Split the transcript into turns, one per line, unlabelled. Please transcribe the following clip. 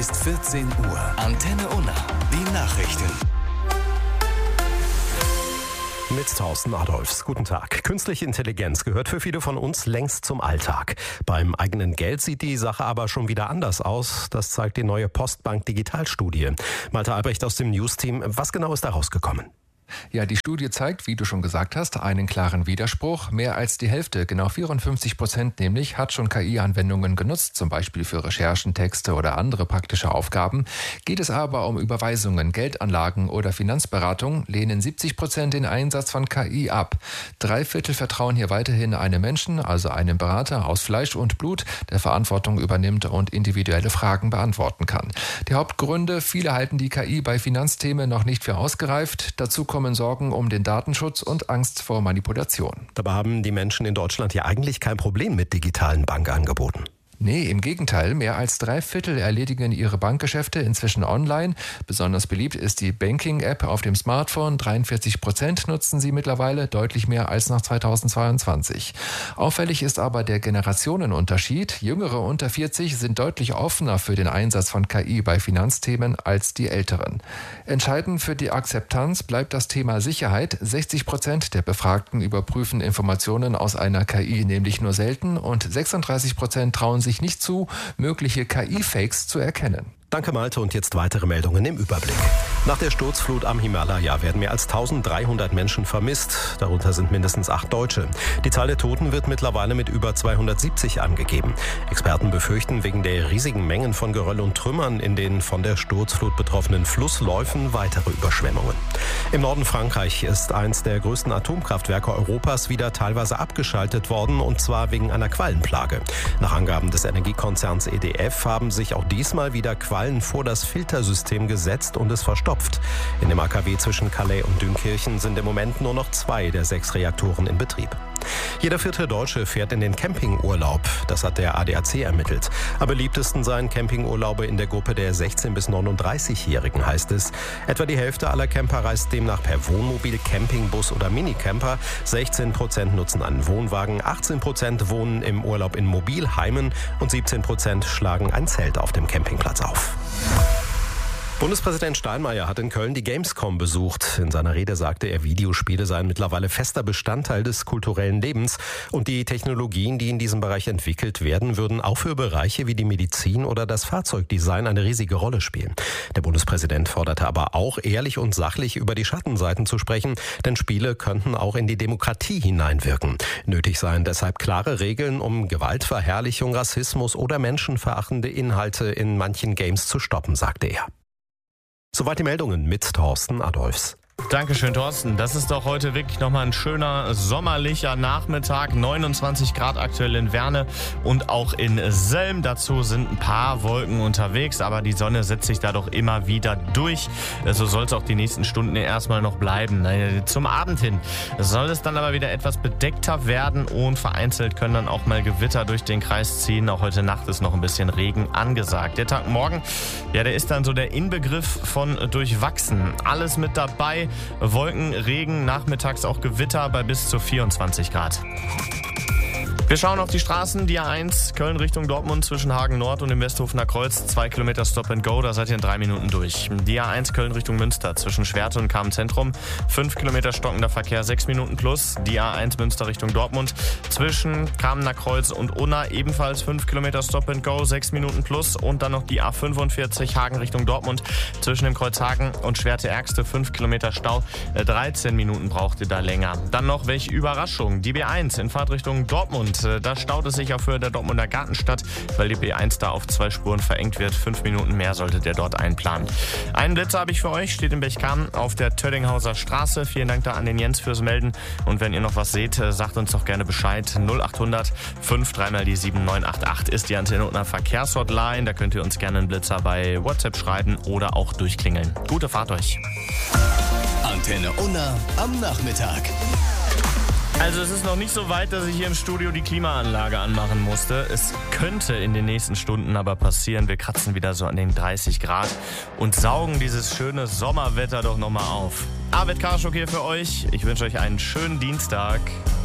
ist 14 Uhr. Antenne Unna. Die Nachrichten.
Mit Thorsten Adolfs. Guten Tag. Künstliche Intelligenz gehört für viele von uns längst zum Alltag. Beim eigenen Geld sieht die Sache aber schon wieder anders aus. Das zeigt die neue Postbank Digitalstudie. Malte Albrecht aus dem News-Team. Was genau ist da rausgekommen?
Ja, die Studie zeigt, wie du schon gesagt hast, einen klaren Widerspruch. Mehr als die Hälfte, genau 54% nämlich, hat schon KI-Anwendungen genutzt, zum Beispiel für Recherchen, Texte oder andere praktische Aufgaben. Geht es aber um Überweisungen, Geldanlagen oder Finanzberatung, lehnen 70% den Einsatz von KI ab. 3/4 vertrauen hier weiterhin einem Menschen, also einem Berater aus Fleisch und Blut, der Verantwortung übernimmt und individuelle Fragen beantworten kann. Die Hauptgründe: viele halten die KI bei Finanzthemen noch nicht für ausgereift. Dazu kommen Sorgen um den Datenschutz und Angst vor Manipulation.
Dabei haben die Menschen in Deutschland ja eigentlich kein Problem mit digitalen Bankangeboten.
Nee, im Gegenteil. Mehr als 3/4 erledigen ihre Bankgeschäfte inzwischen online. Besonders beliebt ist die Banking-App auf dem Smartphone. 43% nutzen sie mittlerweile, deutlich mehr als nach 2022. Auffällig ist aber der Generationenunterschied. Jüngere unter 40 sind deutlich offener für den Einsatz von KI bei Finanzthemen als die Älteren. Entscheidend für die Akzeptanz bleibt das Thema Sicherheit. 60% der Befragten überprüfen Informationen aus einer KI nämlich nur selten und 36% trauen sich nicht zu, mögliche KI-Fakes zu erkennen.
Danke Malte, und jetzt weitere Meldungen im Überblick. Nach der Sturzflut am Himalaya werden mehr als 1300 Menschen vermisst. Darunter sind mindestens 8 Deutsche. Die Zahl der Toten wird mittlerweile mit über 270 angegeben. Experten befürchten wegen der riesigen Mengen von Geröll und Trümmern in den von der Sturzflut betroffenen Flussläufen weitere Überschwemmungen. Im Norden Frankreich ist eins der größten Atomkraftwerke Europas wieder teilweise abgeschaltet worden, und zwar wegen einer Quallenplage. Nach Angaben des Energiekonzerns EDF haben sich auch diesmal wieder Quallen vor das Filtersystem gesetzt und es verstopft. In dem AKW zwischen Calais und Dünkirchen sind im Moment nur noch 2 der 6 Reaktoren in Betrieb. Jeder 4. Deutsche fährt in den Campingurlaub. Das hat der ADAC ermittelt. Am beliebtesten seien Campingurlaube in der Gruppe der 16- bis 39-Jährigen, heißt es. Etwa die Hälfte aller Camper reist demnach per Wohnmobil, Campingbus oder Minicamper. 16% nutzen einen Wohnwagen, 18% wohnen im Urlaub in Mobilheimen und 17% schlagen ein Zelt auf dem Campingplatz auf. Bundespräsident Steinmeier hat in Köln die Gamescom besucht. In seiner Rede sagte er, Videospiele seien mittlerweile fester Bestandteil des kulturellen Lebens und die Technologien, die in diesem Bereich entwickelt werden, würden auch für Bereiche wie die Medizin oder das Fahrzeugdesign eine riesige Rolle spielen. Der Bundespräsident forderte aber auch, ehrlich und sachlich über die Schattenseiten zu sprechen, denn Spiele könnten auch in die Demokratie hineinwirken. Nötig seien deshalb klare Regeln, um Gewaltverherrlichung, Rassismus oder menschenverachtende Inhalte in manchen Games zu stoppen, sagte er. Soweit die Meldungen mit Thorsten Adolfs.
Dankeschön, Thorsten. Das ist doch heute wirklich nochmal ein schöner sommerlicher Nachmittag. 29 Grad aktuell in Werne und auch in Selm. Dazu sind ein paar Wolken unterwegs, aber die Sonne setzt sich da doch immer wieder durch. So soll es auch die nächsten Stunden erstmal noch bleiben. Zum Abend hin soll es dann aber wieder etwas bedeckter werden und vereinzelt können dann auch mal Gewitter durch den Kreis ziehen. Auch heute Nacht ist noch ein bisschen Regen angesagt. Der Tag morgen, ja, der ist dann so der Inbegriff von durchwachsen. Alles mit dabei. Wolken, Regen, nachmittags auch Gewitter bei bis zu 24 Grad. Wir schauen auf die Straßen. Die A1 Köln Richtung Dortmund zwischen Hagen Nord und dem Westhofener Kreuz. 2 Kilometer Stop and Go, da seid ihr in 3 Minuten durch. Die A1 Köln Richtung Münster zwischen Schwerte und Kamen-Zentrum. 5 Kilometer stockender Verkehr, 6 Minuten plus. Die A1 Münster Richtung Dortmund zwischen Kamener Kreuz und Unna ebenfalls 5 Kilometer Stop and Go, 6 Minuten plus. Und dann noch die A45 Hagen Richtung Dortmund zwischen dem Kreuz Hagen und Schwerte-Ärgste. 5 Kilometer Stau, 13 Minuten braucht ihr da länger. Dann noch welche Überraschung. Die B1 in Fahrtrichtung Dortmund. Da staut es sich auf Höhe der Dortmunder Gartenstadt, weil die B1 da auf 2 Spuren verengt wird. 5 Minuten mehr solltet ihr dort einplanen. Einen Blitzer habe ich für euch, steht in Bechkamen auf der Töddinghauser Straße. Vielen Dank da an den Jens fürs Melden. Und wenn ihr noch was seht, sagt uns doch gerne Bescheid. 0800 5 3 mal die 7988 ist die Antenne Unna Verkehrshotline. Da könnt ihr uns gerne einen Blitzer bei WhatsApp schreiben oder auch durchklingeln. Gute Fahrt euch.
Antenne Unna am Nachmittag.
Also es ist noch nicht so weit, dass ich hier im Studio die Klimaanlage anmachen musste. Es könnte in den nächsten Stunden aber passieren. Wir kratzen wieder so an den 30 Grad und saugen dieses schöne Sommerwetter doch nochmal auf. Arvid Karschuk hier für euch. Ich wünsche euch einen schönen Dienstag.